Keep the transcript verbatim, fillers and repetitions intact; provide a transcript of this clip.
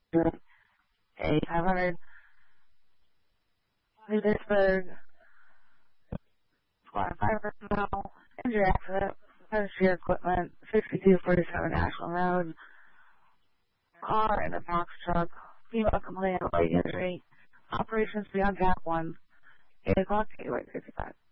A five hundred, New Pittsburgh, squad five personnel, injury accident, your equipment, sixty-two forty-seven Ashland Road, car and a box truck, female complaint of leg injury, operations beyond gap one, eight o'clock, eight fifty-five.